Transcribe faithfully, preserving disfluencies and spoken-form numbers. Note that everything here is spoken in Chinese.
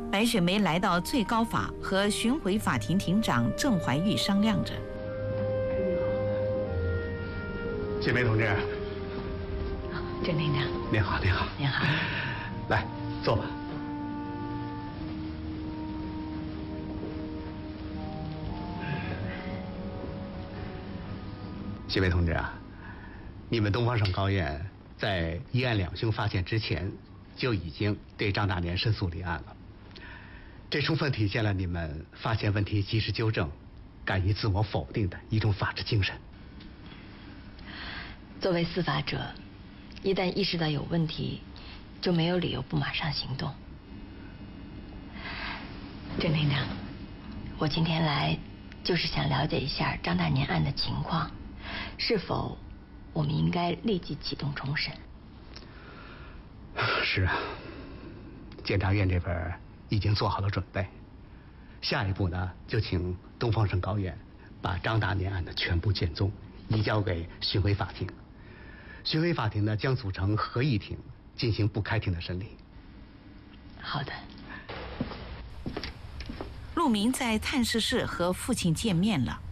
白雪梅来到最高法，和巡回法庭庭长郑怀玉商量着。 雪梅同志， 郑庭长， 您好，您好， 您好， 来坐吧。雪梅同志啊，你们东方省高院在一案两凶发现之前，就已经对张大年申诉立案了。这充分体现了你们发现问题及时纠正、敢于自我否定的一种法治精神。 作为司法者，一旦意识到有问题，就没有理由不马上行动。郑庭长，我今天来就是想了解一下张大年案的情况，是否我们应该立即启动重审？ 是啊，检察院这边已经做好了准备，下一步呢，就请东方省高院把张大年案的全部卷宗移交给巡回法庭。巡回法庭呢，将组成合议庭进行不开庭的审理。 好的。 陆明在探视室和父亲见面了。